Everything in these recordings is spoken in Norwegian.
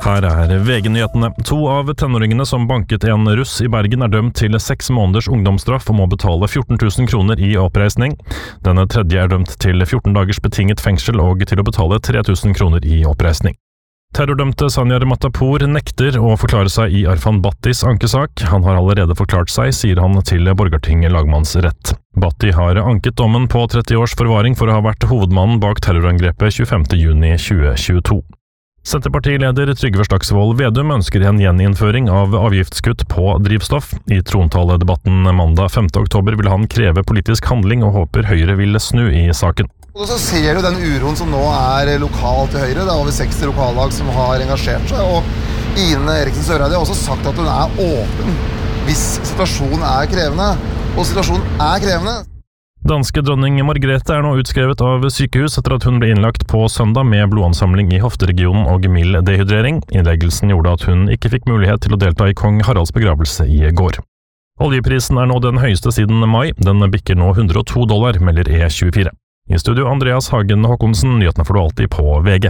Her VG-nyhetene. 2 av tenåringene som banket en russ i Bergen dømt til 6 måneders ungdomsstraff og må betale 14 000 kroner i oppreisning. Denne tredje dømt til 14 dagers betinget fengsel og til å betale 3 000 kroner i oppreisning. Terrordømte Sanjar Matapour nekter å forklare seg i Arfan Battis ankesak. Han har allerede forklart seg, sier han til Borgarting lagmannsrett. Batti har anket dommen på 30 års forvaring for å ha vært hovedmannen bak terrorangrepet 25. juni 2022. Senterpartileder Trygve Slagsvold Vedum ønsker en gjeninnføring av avgiftskutt på drivstoff. I trontaledebatten mandag 5. oktober vil han kreve politisk handling og håper Høyre vil snu i saken. Og så ser du den uroen som nå lokalt til Høyre. Det over 60 lokallag som har engasjert seg, og Ine Eriksen Søreide har også sagt at hun åpen hvis situasjonen krevende. Og situasjonen krevende. Danske dronning Margrethe nå utskrevet av sykehus etter at hun ble innlagt på søndag med blodansamling i hofteregionen og mild dehydrering. Innleggelsen gjorde at hun ikke fikk mulighet til å delta i kong Haralds begravelse i går. Oljeprisen nå den høyeste siden mai. Den bikker nå $102, melder E24. I studio Andreas Hagen Håkonsen, nyhetene får du alltid på VG.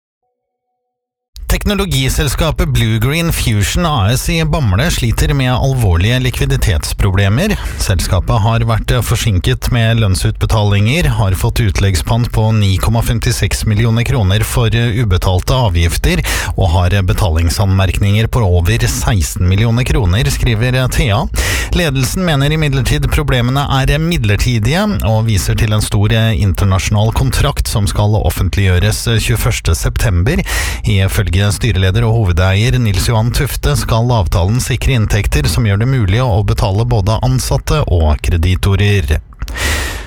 Teknologiselskapet Blue Green Fusion AS i Bamble sliter med alvorlige likviditetsproblemer. Selskapet har vært forsinket med lønnsutbetalinger, har fått utleggspant på 9,56 millioner kroner for ubetalte avgifter og har betalingsanmerkninger på over 16 millioner kroner, skriver Thea. Ledelsen mener imidlertid problemene midlertidige og viser til en stor internasjonal kontrakt som skal offentliggjøres 21. september. Ifølge styreleder og hovedeier Nils Johan Tufte skal avtalen sikre inntekter som gjør det mulig å betale både ansatte og kreditorer.